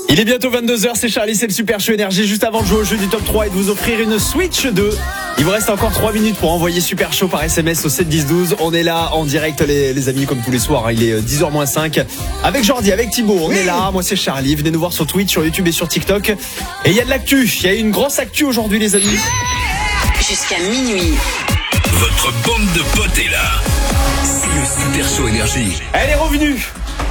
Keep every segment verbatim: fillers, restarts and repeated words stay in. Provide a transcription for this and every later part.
Il est bientôt vingt-deux heures, c'est Charlie, c'est le Super Show Énergie. Juste avant de jouer au jeu du top trois et de vous offrir une Switch deux. Il vous reste encore trois minutes pour envoyer Super Show par S M S au sept dix douze. On est là en direct les, les amis, comme tous les soirs. Il est dix heures moins cinq. Avec Jordi, avec Thibaut, on oui. est là. Moi c'est Charlie. Venez nous voir sur Twitch, sur YouTube et sur TikTok. Et il y a de l'actu. Il y a une grosse actu aujourd'hui les amis. Jusqu'à minuit. Votre bande de potes est là. C'est le Super Show Énergie. Elle est revenue.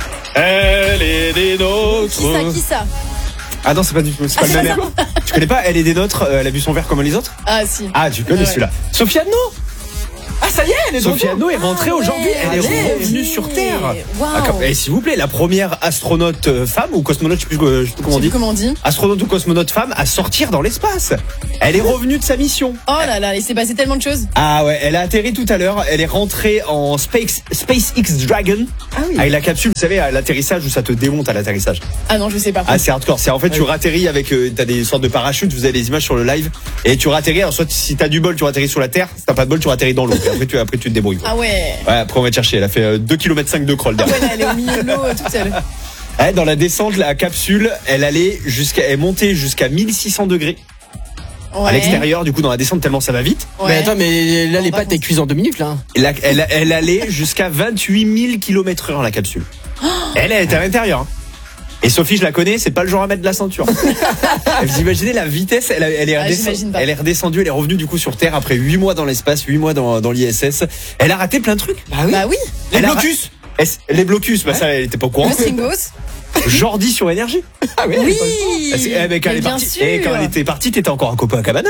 Elle est des nôtres. Qui ça, qui ça? Ah non, c'est pas du tout, c'est pas ah, le même. Tu connais pas Elle est des nôtres, euh, elle a bu son verre comme les autres? Ah si. Ah, tu connais ouais. celui-là. Sophie Anno. Ah ça y est, elle est Sophie Anno est rentrée ah, aujourd'hui, ouais, elle allez, est revenue sur Terre. Wow. Ah, comme, et s'il vous plaît, la première astronaute euh, femme ou cosmonaute, je sais plus, euh, je sais plus comment on dit. Comment on dit Astronaute ou cosmonaute femme à sortir dans l'espace. Elle est revenue de sa mission. Oh là là, il s'est passé tellement de choses. Ah ouais, elle a atterri tout à l'heure, elle est rentrée en Space SpaceX Dragon. Ah oui. Avec la capsule, vous savez, à l'atterrissage où ça te démonte à l'atterrissage. Ah non, je sais pas. Ah c'est hardcore, c'est en fait ah tu oui. ratterris avec euh, t'as des sortes de parachutes, vous avez les images sur le live et tu ratterris, alors soit si t'as du bol tu ratterris sur la terre, si t'as pas de bol tu ratterris dans l'eau et après tu après tu te débrouilles. Ah ouais. Ouais, après on va te chercher, elle a fait euh, deux kilomètres cinq de crawl Ah derrière. ouais, là, elle est au milieu de l'eau euh, toute seule. Ouais, dans la descente, la capsule, elle allait jusqu'à elle montait jusqu'à mille six cents degrés. Ouais. À l'extérieur, du coup dans la descente tellement ça va vite. Ouais. Mais attends, mais là On les va pâtes elles cuisent en deux minutes là. Et là, elle, elle allait jusqu'à vingt-huit mille kilomètres heure la capsule. Elle, elle était à l'intérieur. Hein. Et Sophie, je la connais, c'est pas le genre à mettre de la ceinture. Vous imaginez la vitesse, elle, elle, est ah, redescendue, elle est redescendue, elle est revenue du coup sur Terre après huit mois dans l'espace, huit mois dans, dans l'I S S. Elle a raté plein de trucs. Bah oui. Bah oui. Les Elle blocus. Ra- les blocus, bah ça, elle était pas au courant. Le Stringos. Jordi sur Énergie. Ah oui. Oui. Ah, c'est- eh, mais quand Mais elle est bien partie, sûr. eh, quand elle était partie, t'étais encore à Copacabana.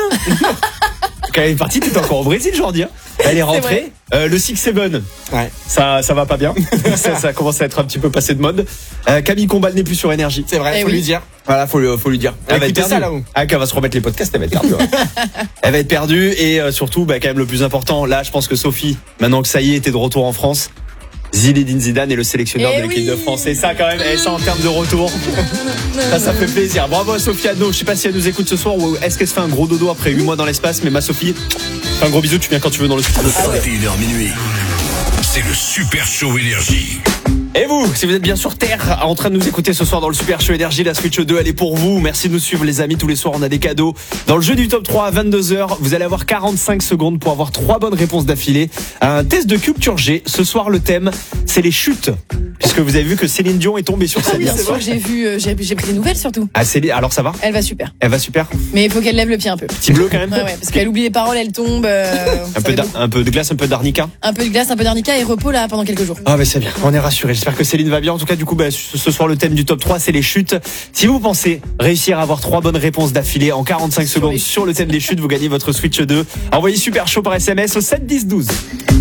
Quand elle est partie, t'étais encore au Brésil, Jordi. Hein. Elle est rentrée. Euh, le six sept, Ouais. ça, ça va pas bien. ça, ça commence à être un petit peu passé de mode. Euh, Camille Combal n'est plus sur Énergie. C'est vrai, Eh faut oui. lui dire. Voilà, faut, lui- faut lui dire. Elle va être Écoutez perdue. ça, là-haut. Ah, quand elle va se remettre les podcasts, elle va être perdue. Ouais. Elle va être perdue et euh, surtout, bah, quand même le plus important, là, je pense que Sophie, maintenant que ça y est, t'es de retour en France. Zinedine Zidane est le sélectionneur Eh de l'équipe oui. de France. Et ça, quand même, et ça en termes de retour, ça, ça fait plaisir. Bravo à Sophie Anno. Je sais pas si elle nous écoute ce soir ou est-ce qu'elle se fait un gros dodo après huit mois dans l'espace. Mais ma Sophie, fais un gros bisou. Tu viens quand tu veux dans le studio. vingt et une heures minuit. C'est le Super Show Énergie. Et vous, si vous êtes bien sur Terre, en train de nous écouter ce soir dans le Super Show Énergie, la Switch deux, elle est pour vous. Merci de nous suivre les amis, tous les soirs on a des cadeaux. Dans le jeu du top trois à vingt-deux heures, vous allez avoir quarante-cinq secondes pour avoir trois bonnes réponses d'affilée. Un test de culture G. Ce soir le thème, c'est les chutes. Puisque vous avez vu que Céline Dion est tombée sur Ah scène. oui, bien sûr, j'ai vu, euh, j'ai, j'ai pris des nouvelles surtout. Ah Céline, alors ça va? Elle va super. Elle va super. Mais il faut qu'elle lève le pied un peu. Petit bleu quand même. Ouais, ouais, parce qu'elle oublie les paroles, elle tombe. Euh, Un ça peu, fait d'ar- beaucoup. un peu de glace, un peu d'arnica. Un peu de glace, un peu d'arnica et repos là pendant quelques jours. Ah bah c'est bien, on est rassurés. J'espère que Céline va bien. En tout cas, du coup, bah, ce ce soir le thème du top trois, c'est les chutes. Si vous pensez réussir à avoir trois bonnes réponses d'affilée en quarante-cinq Sur secondes les sur le thème des chutes, vous gagnez votre Switch deux. Envoyez Super Show par S M S au sept dix douze.